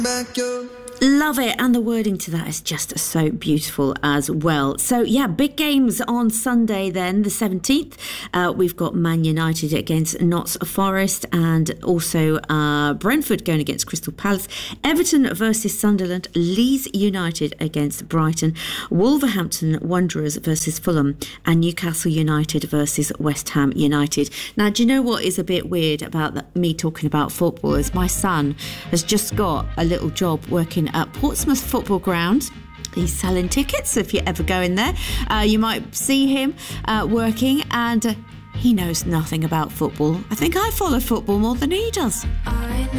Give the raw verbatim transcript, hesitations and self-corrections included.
Love it, and the wording to that is just so beautiful as well. So yeah, big games on Sunday then, the seventeenth. Uh, we've got Man United against Notts Forest, and also uh, Brentford going against Crystal Palace, Everton versus Sunderland, Leeds United against Brighton, Wolverhampton Wanderers versus Fulham, and Newcastle United versus West Ham United. Now, do you know what is a bit weird about the, me talking about football is my son has just got a little job working at Portsmouth Football Ground. He's selling tickets. If you ever go in there, uh, you might see him uh, working, and uh, he knows nothing about football. I think I follow football more than he does. I know.